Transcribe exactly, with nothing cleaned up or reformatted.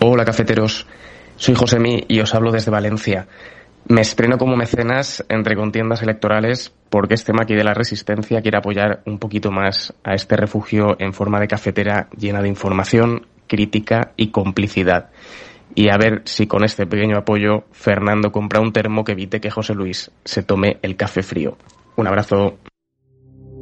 Hola cafeteros, soy Josemi y os hablo desde Valencia. Me estreno como mecenas entre contiendas electorales porque este maqui de la Resistencia quiere apoyar un poquito más a este refugio en forma de cafetera llena de información, crítica y complicidad. Y a ver si con este pequeño apoyo Fernando compra un termo que evite que José Luis se tome el café frío. Un abrazo.